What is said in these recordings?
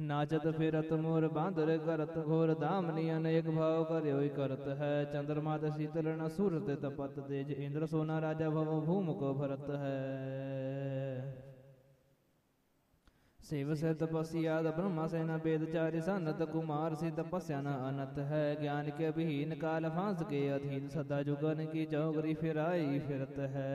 नाचत फिरत मोर बांदर करत घोर दामनी अनेक भाव करयो करत है। चंद्रमा शीतल न सूरत तपत तेज इंद्र सोना राजा भव भूम को भरत है। शिव से तपस्या ब्रह्मा सेना वेद चारि सनत कुमार से तपस्या न अनत है। ज्ञान के विहीन काल फांस के अधीन सदा जुगन की चौकरी फिराई फिरत है।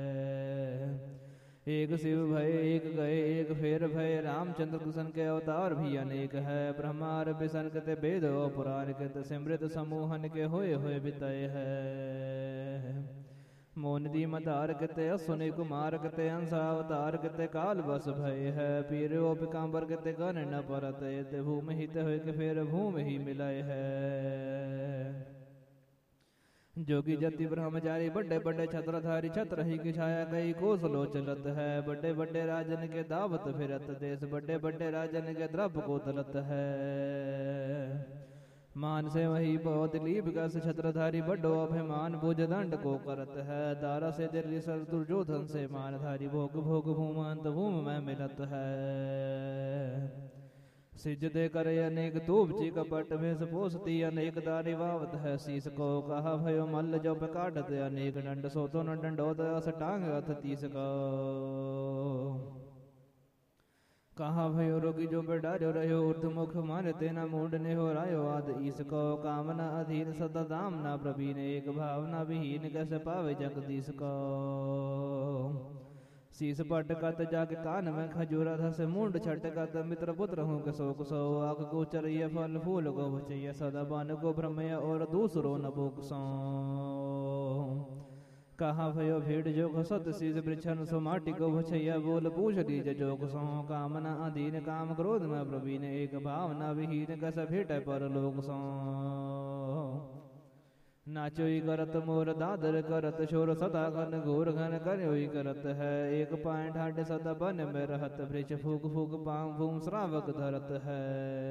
एक शिव भय एक गए एक फेर भय रामचंद्र कृष्ण के अवतार भी अनेक है। ब्रह्मार विष्णु के वेद और पुराण के सिमृत समूहन के होए बितय है। मोनदी मदार कते असुनि कुमार कते अंसा अवतार कते काल बस भय है। पीर पिकाम्बर कते गण न परत ते भूमि हित हो के फिर भूमि ही मिलय है। जोगी जति ब्रह्मचारी बड़े बड़े छत्रधारी छत्र ही की छाया कई कोसलो चलत है। बड़े बड़े राजन के दावत फिरत देश बड़े बड़े राजन के द्रव्य को तलत है। मान से वही बहुत लीप कस छत्रधारी बड़ो अभिमान भुज दंड को करत है। दारा से दिल्ली सर दुर्योधन से मानधारी भोग भोग भूमंत भूम में मिलत है। सिजदे करे अनेक तूबची कपट भेष पोसती अनेक दारी वावत है। शीस को कहा भयो मल्ल जो काटत अनेक दंड सोतो न दंडोत अस टांग अथ तीस को। कहा भयो रोगी जो बेडार्यो रहो ऊर्धमुख मारे तेना मूड ने हो रायो आद ईस को। कामना अधीन सदा दाम ना प्रवीण एक भावना विहीन कैसे पावे जगदीश को। शीस पट कत जाके कान में खजूरा धस मुंड छटकत मित्र पुत्र हूँ के शोक सो। आग को चरिय फल फूल को भचैया सदा बन को भ्रमय और दूसरो न भूख सो। कहा भयो भीड़ जो घसत शीस वृक्षन सो माटी को भचैया बोल पूछ दीज जोग सो। कामना अधीन काम क्रोध में प्रवीण एक भावना विहीन कस भेट पर लोक सो। नाचोई करत मोर दादर करत शोर सदा घन घोर घन करयोई करत है। एक पाए ढाड सदा बन में रहत वृक्ष फूक फूक पांग भूम श्रावक धरत है।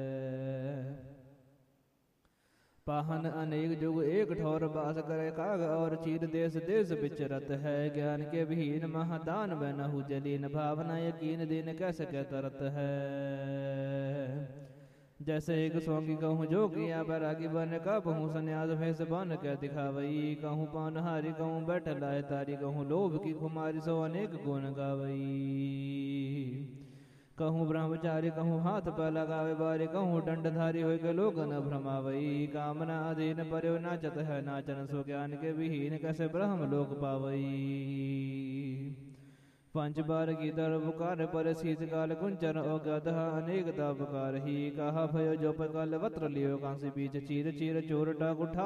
पाहन अनेक जुग एक ठौर बास करे काग और चीर देश देश विचरत है। ज्ञान के विहीन महादान में नहु जलीन भावना यकीन दिन कैसे कह तरत है। जैसे एक सोंगी कहूँ जो किया बैरागी बन का बहु सन्यास भेष बन के दिखावई। कहूँ पानहारी कहूँ बैठ लाए तारी कहूँ लोभ की खुमारी सो अनेक गुण गावई। कहूँ ब्रह्मचारी कहूँ हाथ पर लगावे बारी कहूँ दंडधारी हो के लोग न भ्रमावई। कामना अधीन पर्यो नाचत है नाचन सो ज्ञान के विहीन कैसे ब्रह्म लोक पावई। पंच बार की दर बुकार पर शीत काल कुंचन ओ गधा अनेक पुकार ही। कहा भयो जो पकाल वत्र लियो कांसी बीच चीर चीर चोर डाक उठा